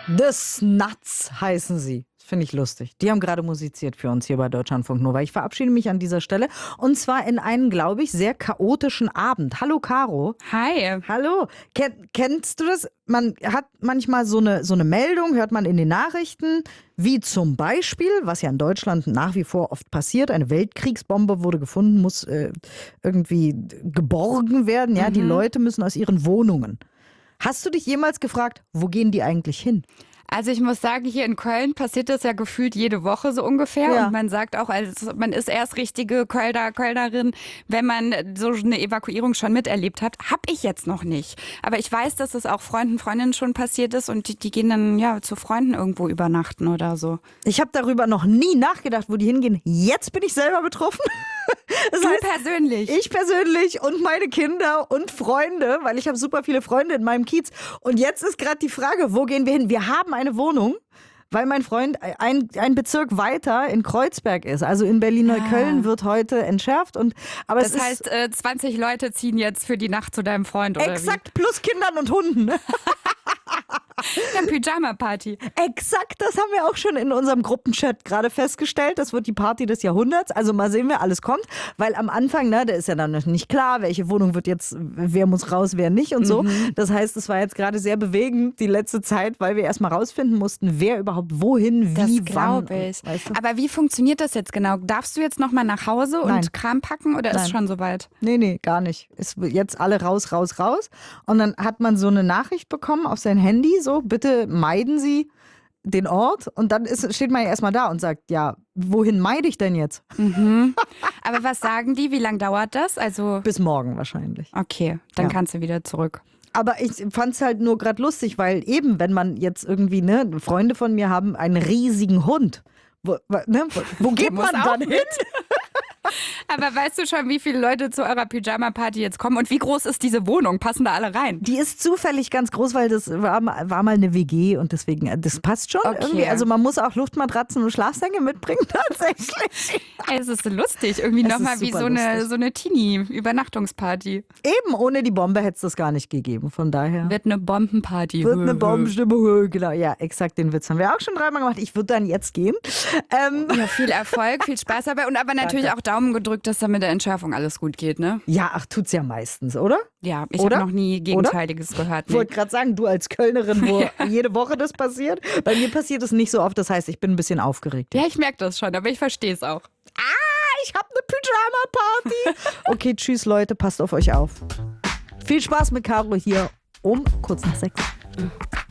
The Snuts heißen sie. Finde ich lustig. Die haben gerade musiziert für uns hier bei Deutschlandfunk Nova. Ich verabschiede mich an dieser Stelle und zwar in einen, glaube ich, sehr chaotischen Abend. Hallo Caro. Hi. Hallo. Kennst du das? Man hat manchmal so eine Meldung, hört man in den Nachrichten, wie zum Beispiel, was ja in Deutschland nach wie vor oft passiert, eine Weltkriegsbombe wurde gefunden, muss irgendwie geborgen werden. Ja, die Leute müssen aus ihren Wohnungen. Hast du dich jemals gefragt, wo gehen die eigentlich hin? Also ich muss sagen, hier in Köln passiert das ja gefühlt jede Woche so ungefähr. Ja. Und man sagt auch, also man ist erst richtige Kölnerin, wenn man so eine Evakuierung schon miterlebt hat. Hab ich jetzt noch nicht. Aber ich weiß, dass es auch Freunden, Freundinnen schon passiert ist und die gehen dann ja zu Freunden irgendwo übernachten oder so. Ich habe darüber noch nie nachgedacht, wo die hingehen. Jetzt bin ich selber betroffen. Das heißt, persönlich? Ich persönlich und meine Kinder und Freunde, weil ich habe super viele Freunde in meinem Kiez. Und jetzt ist gerade die Frage, wo gehen wir hin? Wir haben eine Wohnung, weil mein Freund ein Bezirk weiter in Kreuzberg ist. Also in Berlin-Neukölln wird heute entschärft. Aber das heißt, 20 Leute ziehen jetzt für die Nacht zu deinem Freund, oder exakt, plus Kindern und Hunden. Eine Pyjama-Party. Exakt, das haben wir auch schon in unserem Gruppenchat gerade festgestellt. Das wird die Party des Jahrhunderts. Also mal sehen, wer alles kommt. Weil am Anfang, da ist ja dann noch nicht klar, welche Wohnung wird jetzt, wer muss raus, wer nicht und so. Das heißt, es war jetzt gerade sehr bewegend die letzte Zeit, weil wir erstmal rausfinden mussten, wer überhaupt wohin, wie, das wann. glaube ich. Weißt du? Aber wie funktioniert das jetzt genau? Darfst du jetzt nochmal nach Hause Nein. und Kram packen oder Nein. ist schon soweit? Nee, gar nicht. Ist jetzt alle raus. Und dann hat man so eine Nachricht bekommen auf sein Handy, so, bitte meiden Sie den Ort. Und dann steht man ja erstmal da und sagt, ja, wohin meide ich denn jetzt? Aber was sagen die? Wie lange dauert das? Also Bis morgen wahrscheinlich. okay, dann Ja. kannst du wieder zurück. Aber ich fand es halt nur gerade lustig, weil eben, wenn man jetzt irgendwie, ne, Freunde von mir haben einen riesigen Hund. Wo geht muss man auch dann hin? Aber weißt du schon, wie viele Leute zu eurer Pyjama-Party jetzt kommen und wie groß ist diese Wohnung? Passen da alle rein? Die ist zufällig ganz groß, weil das war mal eine WG und deswegen, das passt schon Okay. irgendwie. Also man muss auch Luftmatratzen und Schlafsäcke mitbringen tatsächlich. Es ist lustig, irgendwie Es nochmal ist wie super lustig. so eine Teenie-Übernachtungsparty. Eben, ohne die Bombe hätte es das gar nicht gegeben. Von daher Wird eine Bombenparty. wird eine Bombenstimme. Genau, ja, exakt den Witz haben wir auch schon dreimal gemacht. Ich würde dann jetzt gehen. Ja, viel Erfolg, viel Spaß dabei und aber natürlich auch Daumen gedrückt, dass da mit der Entschärfung alles gut geht, ne? Ja, ach, tut's ja meistens, oder? Ja, ich habe Oder? noch nie Gegenteiliges gehört. Ich Nee. wollte gerade sagen, du als Kölnerin, wo jede Woche das passiert. Bei mir passiert es nicht so oft, das heißt, ich bin ein bisschen aufgeregt. Ja, ich merke das schon, aber ich verstehe es auch. Ich habe eine Pyjama-Party. Okay, tschüss Leute, passt auf euch auf. Viel Spaß mit Caro hier um kurz nach 6.